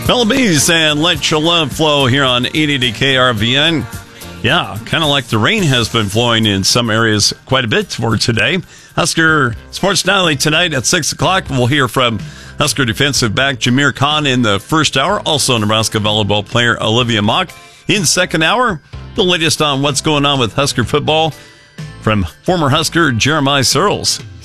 Bees and Let Your Love Flow here on 80 KRVN. Yeah, kind of like the rain has been flowing in some areas quite a bit for today. Husker Sports Nightly tonight at 6 o'clock. We'll hear from Husker defensive back Jameer Khan in the first hour. Also Nebraska volleyball player Olivia Mock. In second hour, the latest on what's going on with Husker football from former Husker Jeremiah Searles.